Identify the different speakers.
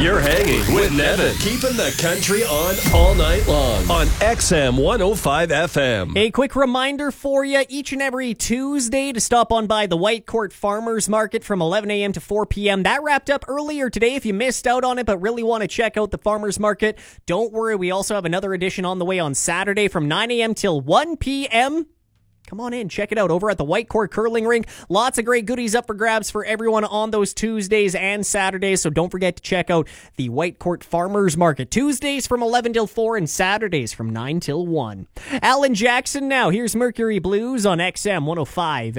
Speaker 1: You're hanging with Nevin, keeping the country on all night long on XM 105 FM.
Speaker 2: A quick reminder for you, each and every Tuesday to stop on by the Whitecourt Farmers Market from 11 a.m. to 4 p.m. That wrapped up earlier today. If you missed out on it but really want to check out the Farmers Market, don't worry. We also have another edition on the way on Saturday from 9 a.m. till 1 p.m. Come on in, check it out over at the Whitecourt Curling Rink. Lots of great goodies up for grabs for everyone on those Tuesdays and Saturdays, so don't forget to check out the Whitecourt Farmers Market. Tuesdays from 11 till 4 and Saturdays from 9 till 1. Alan Jackson now. Here's Mercury Blues on XM 105.